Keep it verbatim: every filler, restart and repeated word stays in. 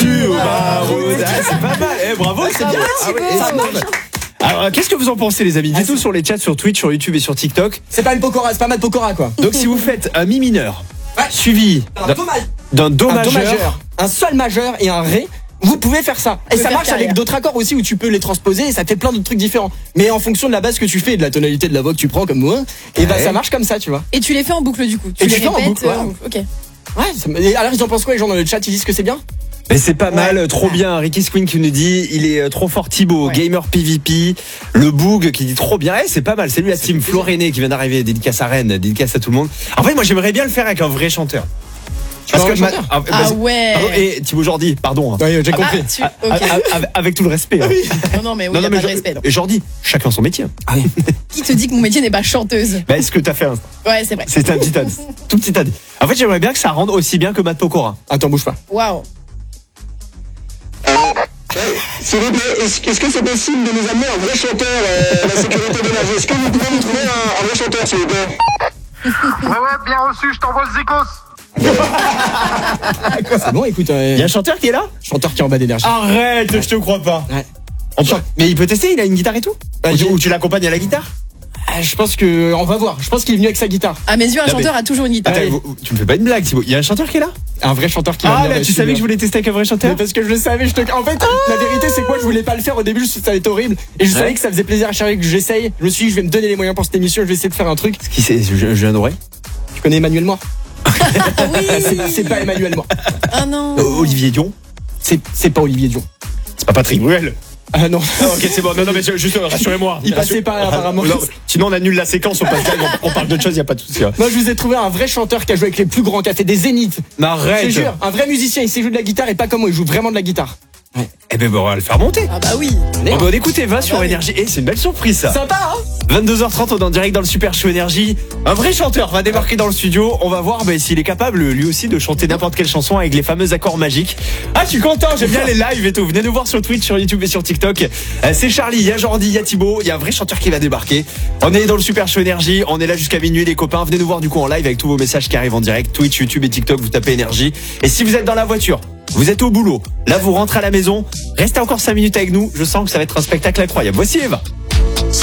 sur ma route. Ah, c'est pas mal. Eh, bravo, c'est bien. Ah, ouais, ça marche. Alors, qu'est-ce que vous en pensez, les amis? Dites-tout sur les chats, sur Twitch, sur YouTube et sur TikTok. C'est pas une pokora, c'est pas mal pokora, quoi. Donc, si vous faites un mi mineur ouais. suivi d'un, d'un, d'un do un majeur, do majeur, un sol majeur et un ré, vous pouvez faire ça. Et ça marche carrière. Avec d'autres accords aussi où tu peux les transposer et ça fait plein de trucs différents. Mais en fonction de la base que tu fais et de la tonalité de la voix que tu prends comme moi, et ouais. bah ça marche comme ça, tu vois. Et tu les fais en boucle du coup. Tu et les tu répètes fais en boucle, ouais. euh, en boucle. Ok. Ouais, ça, et alors ils en pensent quoi les gens dans le chat? Ils disent que c'est bien? Mais c'est pas mal, ouais. trop bien. Ricky Squin qui nous dit il est trop fort Thibaut, ouais. Gamer P V P, le Boog qui dit trop bien. Eh, c'est pas mal. C'est lui la team Flo René qui vient d'arriver, dédicace à Rennes, dédicace à tout le monde. En fait, moi j'aimerais bien le faire avec un vrai chanteur. Parce que ma... ah, ah ouais. Pardon, et Thibaut Jordi, pardon. Oui, j'ai compris. Ah, tu... okay. avec, avec tout le respect. Hein. Non, non, mais oui, non, non, y a mais pas de respect. Non. Et Jordi, chacun son métier. Ah oui. Qui te dit que mon métier n'est pas chanteuse? Bah, est-ce que t'as fait un... Ouais, c'est vrai. C'est un petit indice. Tout petit indice. En fait, j'aimerais bien que ça rende aussi bien que Matt Pokora. Attends, bouge pas. Waouh. S'il vous plaît, est-ce, est-ce que c'est possible de nous amener un vrai chanteur euh, à la sécurité d'énergie? Est-ce que vous pouvez nous trouver un, un vrai chanteur, s'il vous plaît? Ouais, ouais, bien reçu, je t'envoie le Zikos. C'est bon, écoute. Il euh, y a un chanteur qui est là? Chanteur qui est en bas d'énergie. Arrête, ouais. Je te crois pas. Ouais. Peut... Mais il peut tester, il a une guitare et tout? Bah, ou, tu, ou tu l'accompagnes à la guitare? Ah, je pense que. On va voir. Je pense qu'il est venu avec sa guitare. À mes yeux, un non, chanteur mais... a toujours une guitare. Attends, vous, tu me fais pas une blague, Thibaut. Il y a un chanteur qui est là? Un vrai chanteur qui est là. Ah, là, tu savais que je voulais tester avec un vrai chanteur? Mais parce que je le savais, je te... En fait, ah la vérité, c'est que moi, je voulais pas le faire au début, ça allait être horrible. Et je ouais. savais que ça faisait plaisir à Charlie que j'essaye. Je me suis dit, je vais me donner les moyens pour cette émission, je vais essayer de faire un truc. Qui c'est? Je viens d'oreille. Tu connais Emmanuel Moir? Oui. c'est, c'est pas Emmanuel Moir. Ah non. Euh, Olivier Dion? C'est, c'est pas Olivier Dion. C'est pas Patrick Bruel? Ah non. Ah, ok, c'est bon. Non, non, mais juste rassurez-moi. Il passait pas apparemment. Non, sinon on annule la séquence, on passe on, on parle d'autre chose, y a pas de souci. Moi je vous ai trouvé un vrai chanteur qui a joué avec les plus grands, qui a fait des zéniths. Mais arrête. Je te jure, un vrai musicien, il sait jouer de la guitare et pas comme moi, il joue vraiment de la guitare. Ouais. Eh ben on va le faire monter. Ah bah oui. Bon bah écoutez, va sur Énergie. Et c'est une belle surprise ça. Sympa hein. vingt-deux heures trente, on est en direct dans le Super Show Énergie. Un vrai chanteur va débarquer dans le studio. On va voir bah, s'il est capable lui aussi de chanter n'importe quelle chanson avec les fameux accords magiques. Ah je suis content, j'aime bien les lives et tout. Venez nous voir sur Twitch, sur YouTube et sur TikTok. euh, C'est Charlie, il y a Jordi, il y a Thibaut. Il y a un vrai chanteur qui va débarquer. On est dans le Super Show Énergie. On est là jusqu'à minuit les copains. Venez nous voir du coup en live avec tous vos messages qui arrivent en direct. Twitch, YouTube et TikTok, vous tapez Énergie. Et si vous êtes dans la voiture, vous êtes au boulot, là vous rentrez à la maison, restez encore cinq minutes avec nous, je sens que ça va être un spectacle incroyable. Voici Eva.